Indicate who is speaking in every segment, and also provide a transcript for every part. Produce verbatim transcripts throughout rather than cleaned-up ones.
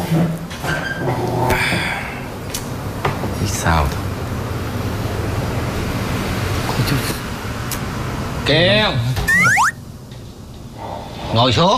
Speaker 1: Biết sao thôi. Có chút.
Speaker 2: Kiều, ngồi xuống.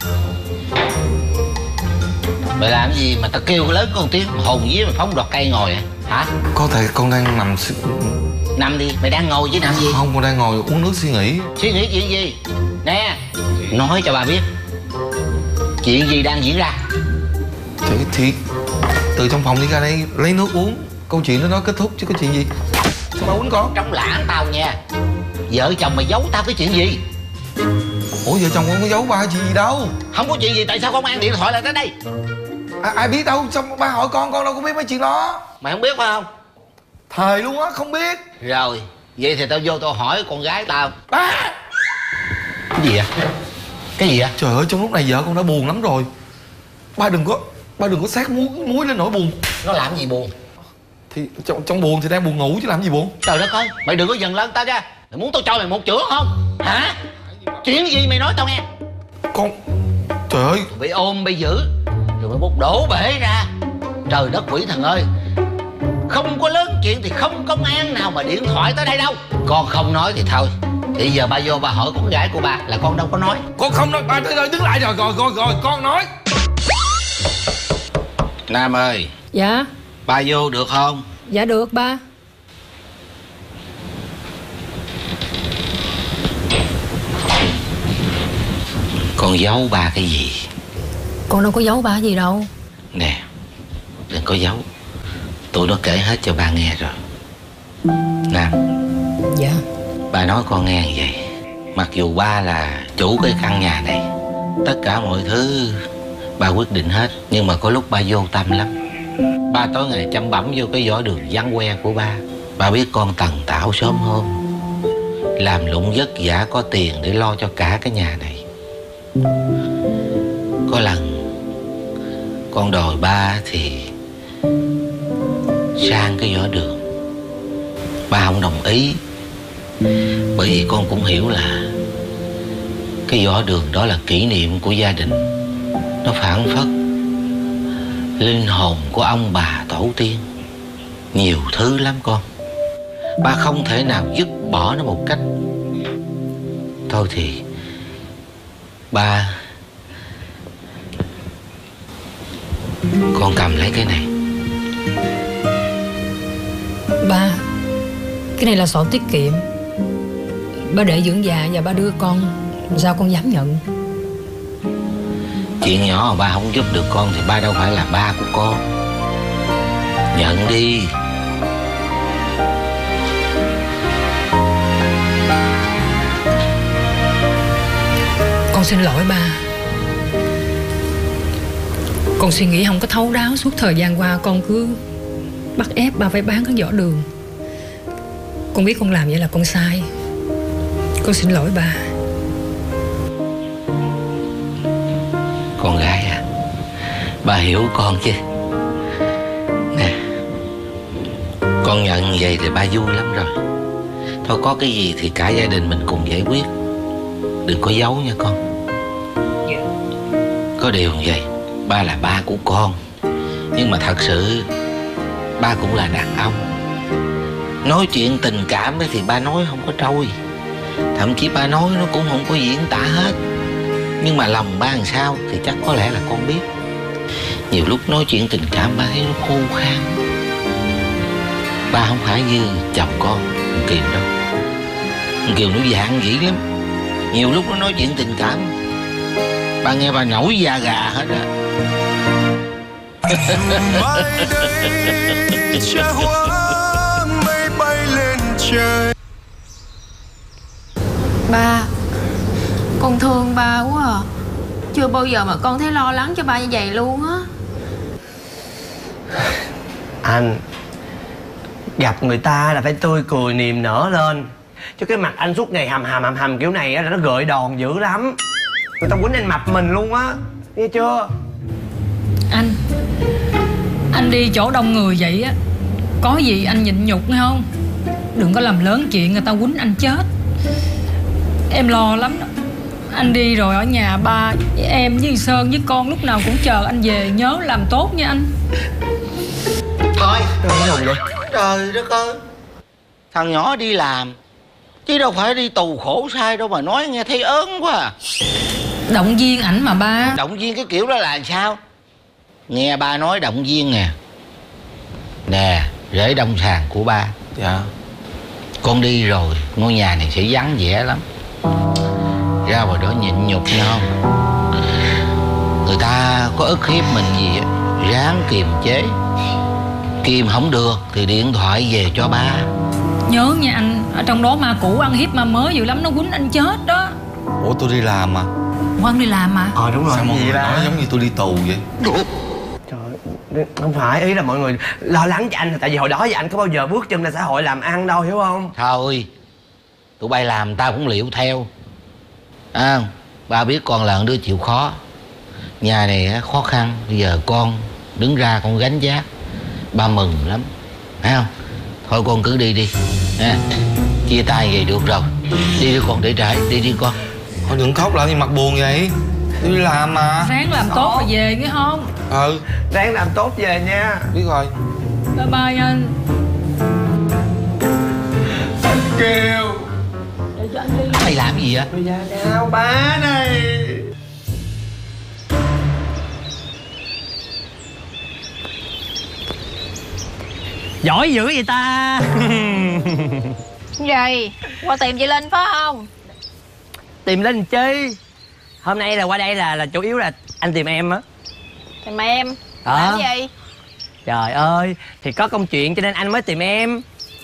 Speaker 2: Mày làm gì mà tao kêu lớn con tiếng hồn vía mày phóng đoạt cây ngồi à? Hả?
Speaker 1: Có thể con đang nằm.
Speaker 2: Nằm đi, mày đang ngồi chứ nằm gì?
Speaker 1: Không, con đang ngồi uống nước suy nghĩ.
Speaker 2: Suy nghĩ chuyện gì? Nè, nói cho bà biết chuyện gì đang diễn ra.
Speaker 1: Trời thiệt. Từ trong phòng đi ra đây lấy nước uống. Câu chuyện đó nó kết thúc chứ có chuyện gì. Sao bà quýnh con?
Speaker 2: Trong lãng tao nha. Vợ chồng mày giấu tao cái chuyện gì?
Speaker 1: Ủa vợ chồng con có giấu ba chuyện gì đâu.
Speaker 2: Không có chuyện gì, tại sao không mang điện thoại lại tới đây?
Speaker 1: À, ai biết đâu, sao ba hỏi con, con đâu có biết mấy chuyện đó.
Speaker 2: Mày không biết phải không?
Speaker 1: Thời luôn á, không biết.
Speaker 2: Rồi, vậy thì tao vô tao hỏi con gái tao.
Speaker 1: À!
Speaker 2: Cái gì vậy? Cái gì vậy?
Speaker 1: Trời ơi, trong lúc này vợ con đã buồn lắm rồi. Ba đừng có, ba đừng có sát muối, muối lên nỗi buồn.
Speaker 2: Nó làm gì buồn?
Speaker 1: Thì trong, trong buồn thì đang buồn ngủ chứ làm gì buồn.
Speaker 2: Trời đất ơi, mày đừng có dần lên tao ra. Mày muốn tao cho mày một chưởng không? Hả? Chuyện gì mày nói tao nghe.
Speaker 1: Con, trời ơi.
Speaker 2: Tụi bị ôm bị giữ rồi mày bốc đổ bể ra. Trời đất quỷ thần ơi, không có lớn chuyện thì không công an nào mà điện thoại tới đây đâu. Con không nói thì thôi. Thì giờ ba vô ba hỏi con gái của ba là con đâu có nói.
Speaker 1: Con không nói, ba tới đây đứng lại rồi, rồi, rồi, rồi, con nói.
Speaker 2: Nam ơi.
Speaker 3: Dạ.
Speaker 2: Ba vô được không?
Speaker 3: Dạ được ba.
Speaker 2: Con giấu ba cái gì?
Speaker 3: Con đâu có giấu ba gì đâu.
Speaker 2: Nè, đừng có giấu. Tụi nó kể hết cho ba nghe rồi. Nam.
Speaker 3: Dạ.
Speaker 2: Ba nói con nghe như vậy. Mặc dù ba là chủ cái căn nhà này, tất cả mọi thứ ba quyết định hết. Nhưng mà có lúc ba vô tâm lắm. Ba tối ngày chăm bẵm vô cái vỏ đường vắng que của ba. Ba biết con tần tảo sớm hôm, làm lụng vất vả có tiền để lo cho cả cái nhà này. Có lần con đòi ba thì sang cái vỏ đường. Ba không đồng ý. Bởi vì con cũng hiểu là cái vỏ đường đó là kỷ niệm của gia đình. Nó phảng phất linh hồn của ông bà tổ tiên. Nhiều thứ lắm con. Ba không thể nào dứt bỏ nó một cách. Thôi thì ba, con cầm lấy cái này.
Speaker 3: Ba, cái này là sổ tiết kiệm. Ba để dưỡng già và ba đưa con. Sao con dám nhận?
Speaker 2: Chuyện nhỏ mà ba không giúp được con thì ba đâu phải là ba của con. Nhận đi.
Speaker 3: Con xin lỗi ba. Con suy nghĩ không có thấu đáo. Suốt thời gian qua con cứ bắt ép ba phải bán cái vỏ đường. Con biết con làm vậy là con sai. Con xin lỗi ba.
Speaker 2: Con gái à, ba hiểu con chứ. Nè, con nhận vậy thì ba vui lắm rồi. Thôi có cái gì thì cả gia đình mình cùng giải quyết. Đừng có giấu nha con. Có điều như vậy, ba là ba của con. Nhưng mà thật sự ba cũng là đàn ông. Nói chuyện tình cảm thì ba nói không có trôi. Thậm chí ba nói nó cũng không có diễn tả hết. Nhưng mà lòng ba làm sao thì chắc có lẽ là con biết. Nhiều lúc nói chuyện tình cảm ba thấy nó khô khan. Ba không phải như chồng con Kiều đâu. Kiều nó dạn dĩ lắm. Nhiều lúc nó nói chuyện tình cảm ba nghe ba nổi da gà hết á.
Speaker 4: Ba, con thương ba quá à. Chưa bao giờ mà con thấy lo lắng cho ba như vậy luôn á.
Speaker 5: Anh gặp người ta là phải tươi cười niềm nở lên. Chứ cái mặt anh suốt ngày hầm hầm hầm hầm kiểu này á là nó gợi đòn dữ lắm. Người ta quýnh anh mập mình luôn á. Nghe chưa?
Speaker 3: Anh Anh đi chỗ đông người vậy á, có gì anh nhịn nhục nghe không? Đừng có làm lớn chuyện người ta quýnh anh chết. Em lo lắm đó. Anh đi rồi ở nhà ba với em với Sơn với con lúc nào cũng chờ anh về. Nhớ làm tốt nha anh.
Speaker 2: Thôi
Speaker 5: Cái vậy?
Speaker 2: trời đất ơi, thằng nhỏ đi làm chứ đâu phải đi tù khổ sai đâu mà nói nghe thấy ớn quá à.
Speaker 3: Động viên ảnh mà ba.
Speaker 2: Động viên cái kiểu đó là sao? Nghe ba nói động viên nè. Nè, rễ đông sàn của ba.
Speaker 1: Dạ.
Speaker 2: Con đi rồi ngôi nhà này sẽ vắng vẻ lắm. Ra ngoài đó nhịn nhục nhau không? Người ta có ức hiếp mình gì á, ráng kiềm chế. Kiềm không được thì điện thoại về cho ba.
Speaker 3: Nhớ nha anh. Ở trong đó ma cũ ăn hiếp ma mới dữ lắm. Nó quýnh anh chết đó.
Speaker 1: Ủa tôi đi làm mà.
Speaker 3: Ủa anh đi làm mà.
Speaker 5: Ờ đúng rồi.
Speaker 1: Sao mọi
Speaker 5: Gì
Speaker 1: người
Speaker 5: ba?
Speaker 1: nói giống như tôi đi tù vậy?
Speaker 5: Trời, không phải, ý là mọi người lo lắng cho anh. Tại vì hồi đó giờ anh có bao giờ bước chân ra xã hội làm ăn đâu, hiểu không?
Speaker 2: Thôi, tụi bay làm tao cũng liệu theo. À, ba biết con là đứa chịu khó. Nhà này khó khăn, bây giờ con đứng ra con gánh vác. Ba mừng lắm, phải không? Thôi con cứ đi đi à, chia tay vậy được rồi. Đi đi con để trễ, đi đi con.
Speaker 1: Thôi đừng khóc làm gì mặt buồn vậy. Tôi đi làm mà.
Speaker 3: Ráng làm tốt rồi về nghe không?
Speaker 1: Ừ.
Speaker 5: Ráng làm tốt về nha.
Speaker 1: Biết rồi.
Speaker 3: Bye bye anh.
Speaker 5: Kêu
Speaker 2: Mày làm gì vậy?
Speaker 5: bây giờ nào ba này. Giỏi dữ vậy ta.
Speaker 4: Gì? Qua tìm chị Linh phải không?
Speaker 5: Tìm Linh chi? Hôm nay là qua đây là là chủ yếu là anh tìm em á.
Speaker 4: Tìm em.
Speaker 5: Ờ.
Speaker 4: Làm gì?
Speaker 5: Trời ơi, thì có công chuyện cho nên anh mới tìm em.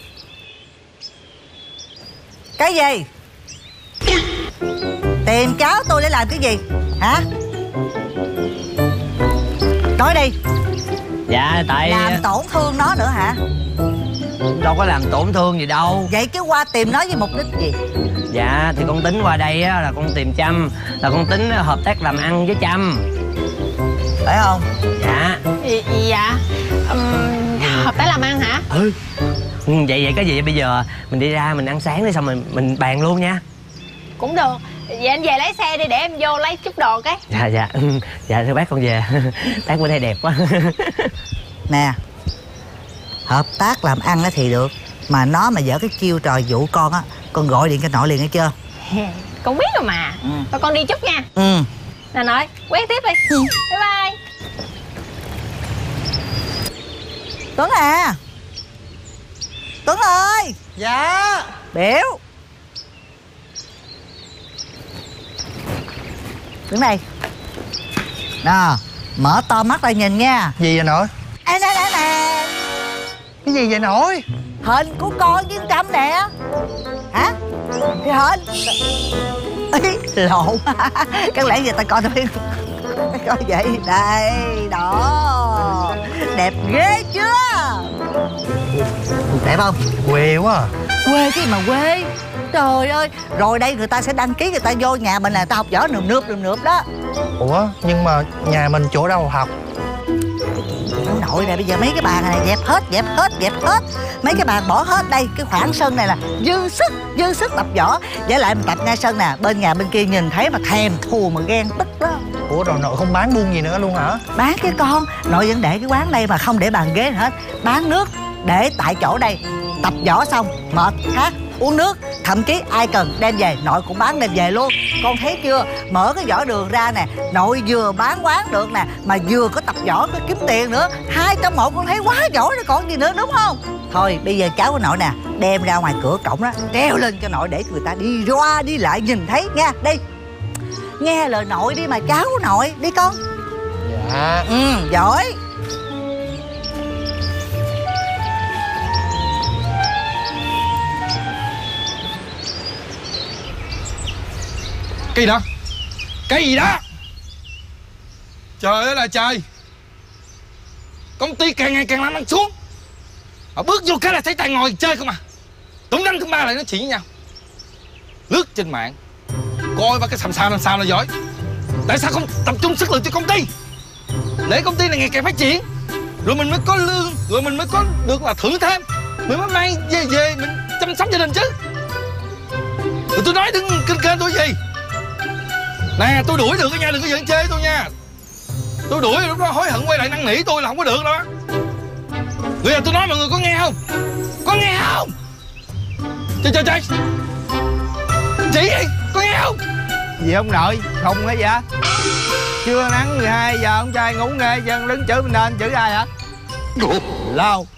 Speaker 6: Cái gì? Tìm cháu tôi để làm cái gì? Hả? Nói đi.
Speaker 5: Dạ tại
Speaker 6: Làm tổn thương nó nữa hả?
Speaker 5: đâu có làm tổn thương gì đâu.
Speaker 6: Vậy cứ qua tìm nó với mục đích gì?
Speaker 5: Dạ thì con tính qua đây á là con tìm Trâm. Là con tính hợp tác làm ăn với Trâm.
Speaker 6: Phải không?
Speaker 5: Dạ.
Speaker 4: Dạ, dạ. Uhm, hợp tác làm ăn hả?
Speaker 5: Ừ. Ừ, vậy vậy cái gì bây giờ mình đi ra mình ăn sáng đi xong mình mình bàn luôn nha.
Speaker 4: Cũng được. Vậy anh về lấy xe đi để em vô lấy chút đồ cái.
Speaker 5: Dạ dạ. Dạ thưa bác con về. Bác bữa nay đẹp quá.
Speaker 6: Nè, hợp tác làm ăn á thì được. Mà nó mà dở cái chiêu trò dụ con á, con gọi điện cho nội liền, nghe chưa?
Speaker 4: Con biết rồi mà.
Speaker 6: Ừ.
Speaker 4: Thôi con đi chút nha.
Speaker 6: Ừ.
Speaker 4: Nè nội, quét tiếp đi.
Speaker 6: Ừ.
Speaker 4: Bye bye.
Speaker 6: Tuấn à. Tuấn ơi.
Speaker 5: Dạ.
Speaker 6: Biểu. Đứng đây. Nào, mở to mắt ra nhìn nha.
Speaker 5: Gì vậy nội?
Speaker 6: Ê, nè, nè, nè.
Speaker 5: Cái gì vậy nội?
Speaker 6: Hình của con với Trâm nè. Hả? Cái hình. Ý, lộn. Các lẽ giờ ta coi tôi biết. Coi vậy. Đây, đó. Đẹp ghê chưa? Đẹp không?
Speaker 5: Quê quá à.
Speaker 6: Quê cái gì mà quê. Trời ơi. Rồi đây người ta sẽ đăng ký người ta vô nhà mình là ta học võ nườm nượp nườm nượp đó.
Speaker 7: Ủa nhưng mà nhà mình chỗ đâu học?
Speaker 6: Ông nội này bây giờ mấy cái bàn này dẹp hết, dẹp hết, dẹp hết. Mấy cái bàn bỏ hết đây. Cái khoảng sân này là dư sức, dư sức tập võ. Với lại mình tập ngay sân nè. Bên nhà bên kia nhìn thấy mà thèm thù mà ghen tức đó.
Speaker 7: Ủa rồi nội không bán buôn gì nữa luôn hả?
Speaker 6: Bán cái con. Nội vẫn để cái quán đây mà không để bàn ghế hết. Bán nước để tại chỗ đây. Tập võ xong mệt hát uống nước. Thậm chí ai cần đem về nội cũng bán đem về luôn. Con thấy chưa? Mở cái võ đường ra nè. Nội vừa bán quán được nè, mà vừa có tập võ có kiếm tiền nữa. Hai trong một con thấy quá giỏi rồi còn gì nữa, đúng không? Thôi bây giờ cháu của nội nè, đem ra ngoài cửa cổng đó, treo lên cho nội để người ta đi qua đi lại nhìn thấy nha. Đi. Nghe lời nội đi mà cháu của nội. Đi con.
Speaker 7: Dạ.
Speaker 6: Ừ, giỏi.
Speaker 1: Cái gì đó? Cái gì đó? Trời ơi là trời. Công ty càng ngày càng làm ăn xuống. Họ bước vô cái là thấy tay ngồi chơi không à. Tụi năm tụi ba lại nói chuyện với nhau. Lướt trên mạng coi ba cái xàm xàm làm sao là giỏi. Tại sao không tập trung sức lực cho công ty, để công ty này ngày càng phát triển, rồi mình mới có lương, rồi mình mới có được là thưởng thêm, mình mới mang về về mình chăm sóc gia đình chứ. Rồi tôi nói đừng kênh kênh tôi gì. Nè tôi đuổi được cái nha, đừng có giận chê tôi nha. Tôi đuổi lúc đó hối hận quay lại năn nỉ tôi là không có được đâu á. Bây giờ tôi nói mọi người có nghe không? Có nghe không? Trời trời trời, chị gì? Có nghe không?
Speaker 8: Gì ông nội, không hả dạ? Trưa nắng mười hai giờ ông trai ngủ nghe chân đứng chửi mình nên chửi ai hả? Lao